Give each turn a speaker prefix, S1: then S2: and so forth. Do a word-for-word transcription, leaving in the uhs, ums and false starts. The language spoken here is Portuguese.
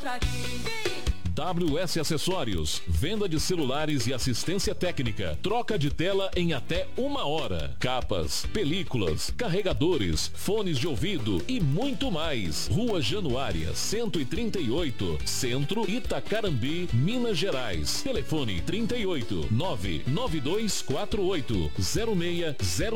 S1: encontra aqui.
S2: W S Acessórios, venda de celulares e assistência técnica, troca de tela em até uma hora, capas, películas, carregadores, fones de ouvido e muito mais. Rua Januária, cento e trinta e oito, Centro, Itacarambi, Minas Gerais. Telefone trinta e oito, nove nove dois quatro oito, zero seis zero